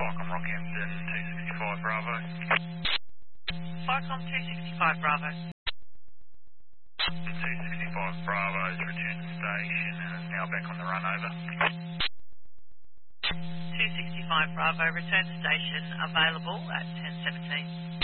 Falcon Rockhampton 265 Bravo. Falcon 265 Bravo. 265 Bravo has returned to station and is now back on the run over. 265 Bravo, return to station, available at 10:17.